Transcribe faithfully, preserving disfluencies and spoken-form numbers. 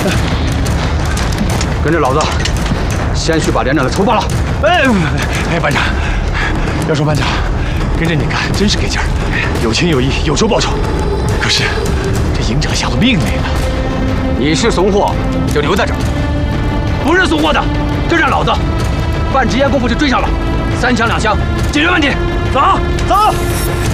跟着老子，先去把连长的仇报了。 哎哎，班长，要说班长跟着你干真是给劲儿，有情有义，有仇报仇。可是这营长下了命令了， 你是怂货就留在这儿，不是怂货的就让老子半支烟功夫就追上了，三枪两枪解决问题。走走。